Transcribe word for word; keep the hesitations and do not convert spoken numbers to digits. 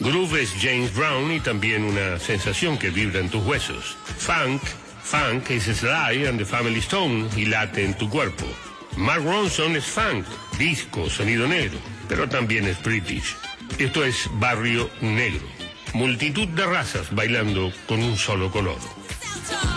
Groove es James Brown y también una sensación que vibra en tus huesos. Funk, funk es Sly and the Family Stone y late en tu cuerpo. Mark Ronson es funk, disco, sonido negro, pero también es British. Esto es Barrio Negro. Multitud de razas bailando con un solo color.